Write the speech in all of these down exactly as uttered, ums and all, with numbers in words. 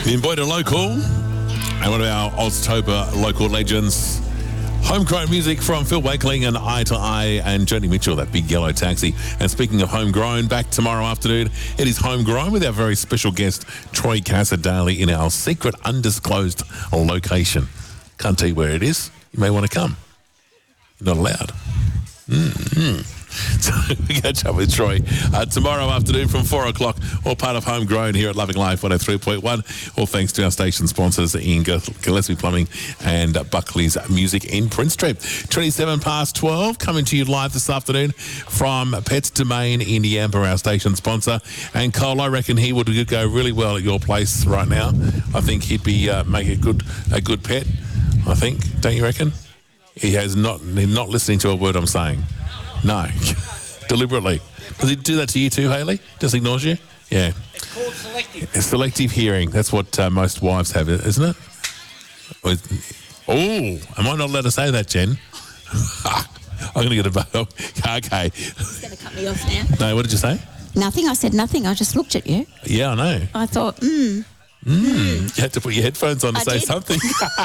The Embroider Local, and one of our Oztober local legends, homegrown music from Phil Wakeling and Eye to Eye and Joni Mitchell, that big yellow taxi. And speaking of homegrown, back tomorrow afternoon, it is homegrown with our very special guest, Troy Cassar-Daley, in our secret undisclosed location. Can't tell you where it is. You may want to come. You're not allowed. Mm-hmm. So we catch up with Troy uh, tomorrow afternoon from four o'clock, all part of Homegrown here at Loving Life one oh three point one. All thanks to our station sponsors, Ian Gillespie Plumbing and uh, Buckley's Music in Prince Street. twenty-seven past twelve, coming to you live this afternoon from Pets Domain in Yamba, our station sponsor. And Cole, I reckon he would go really well at your place right now. I think he'd be uh, make a good a good pet, I think. Don't you reckon? He has not, he's not listening to a word I'm saying. No, deliberately. Does he do that to you too, Hayley? Just ignores you? Yeah. It's called selective. It's selective hearing. That's what uh, most wives have, isn't it? Oh, am I not allowed to say that, Jen? I'm going to get a vote. Okay. He's going to cut me off now. No, what did you say? Nothing. I said nothing. I just looked at you. Yeah, I know. I thought, hmm. Mm. You had to put your headphones on to I say did. something.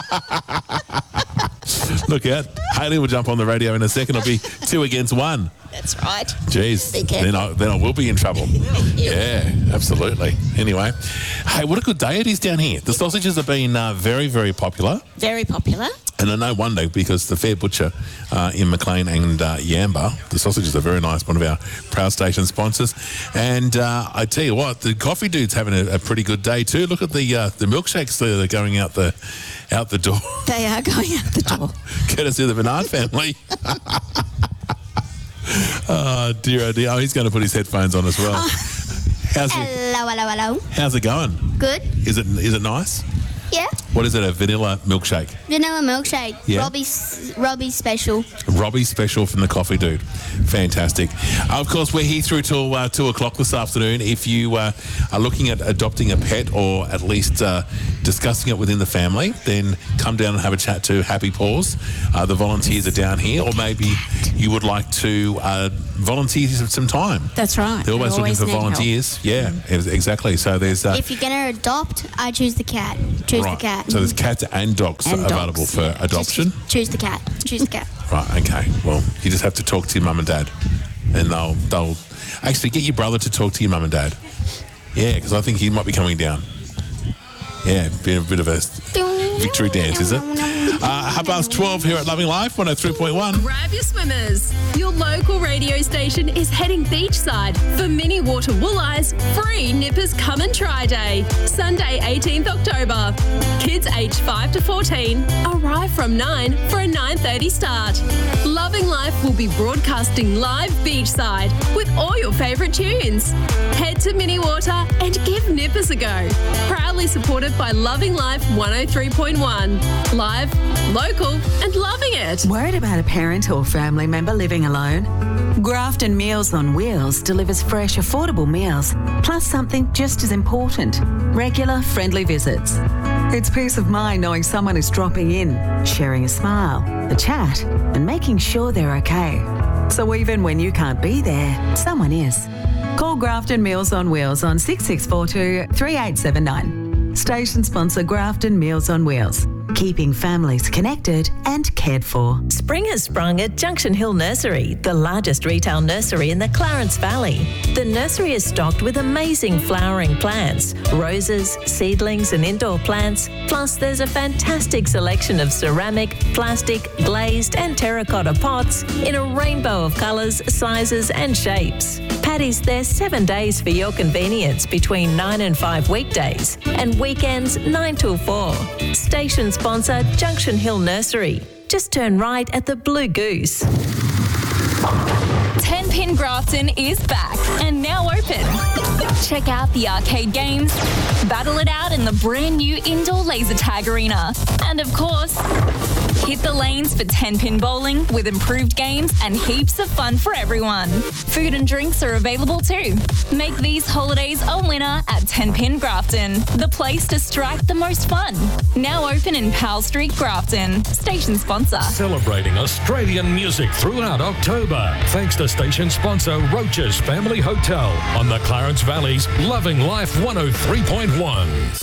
Look out. Hayley will jump on the radio in a second. It'll be two against one. That's right. Jeez. Be careful. Then I, then I will be in trouble. Yeah, absolutely. Anyway, hey, what a good day it is down here. The sausages have been uh, very, very popular. Very popular. And I no wonder, because the Fair Butcher uh, in Maclean and uh, Yamba, the sausages are very nice, one of our proud station sponsors. And uh, I tell you what, the coffee dude's having a, a pretty good day too. Look at the uh, the milkshakes that are going out the out the door. They are going out the door. Courtesy of the Bernard family. Oh, dear, oh, dear. Oh, he's going to put his headphones on as well. Oh. How's it, Hello, hello, hello. how's it going? Good. Is it is it nice? Yeah. What is it, a vanilla milkshake? Vanilla milkshake. Yeah. Robbie's Robbie's special. Robbie special from the Coffee Dude. Fantastic. Uh, of course, we're here through till uh, two o'clock this afternoon. If you uh, are looking at adopting a pet or at least uh, discussing it within the family, then come down and have a chat to Happy Paws. Uh, the volunteers are down here, or maybe you would like to uh, volunteer some time. That's right. They're always, They looking for need help. volunteers. Yeah, ex- exactly. So there's... Uh, If you're going to adopt, I choose the cat. Choose right. the cat. So there's cats and dogs And available dogs, for yeah. adoption. Just choose the cat. Choose the cat. Right, okay. Well, you just have to talk to your mum and dad, and they'll they'll actually get your brother to talk to your mum and dad. Yeah, because I think he might be coming down. Yeah, be a bit of a victory dance, is it? Uh, half past twelve here at Loving Life one oh three point one. Grab your swimmers. Your local radio station is heading beachside for Mini Water Wooleyes free Nippers Come and Try Day. Sunday, eighteenth October. Kids aged five to fourteen arrive from nine for a nine thirty start. Loving Life will be broadcasting live beachside with all your favourite tunes. Head to Mini Water and give Nippers a go. Proudly supported by Loving Life one oh three point one. Live, local and loving it. Worried about a parent or family member living alone? Grafton Meals on Wheels delivers fresh, affordable meals, plus something just as important, regular, friendly visits. It's peace of mind knowing someone is dropping in, sharing a smile, a chat, and making sure they're okay. So even when you can't be there, someone is. Call Grafton Meals on Wheels on six six four two, three eight seven nine. Station sponsor Grafton Meals on Wheels. Keeping families connected and cared for. Spring has sprung at Junction Hill Nursery, the largest retail nursery in the Clarence Valley. The nursery is stocked with amazing flowering plants, roses, seedlings and indoor plants, plus there's a fantastic selection of ceramic, plastic, glazed and terracotta pots in a rainbow of colours, sizes and shapes. Paddy's there seven days for your convenience between nine and five weekdays and weekends nine till four. Station sponsor Junction Hill Nursery. Just turn right at the Blue Goose. ten pin Grafton is back and now open. Check out the arcade games, battle it out in the brand new indoor laser tag arena, and of course, hit the lanes for ten pin bowling with improved games and heaps of fun for everyone. Food and drinks are available too. Make these holidays a winner at ten pin Grafton, the place to strike the most fun. Now open in Powell Street, Grafton. Station sponsor. Celebrating Australian music throughout October, thanks to station sponsor Roach's Family Hotel on the Clarence Valley's Loving Life one oh three point one.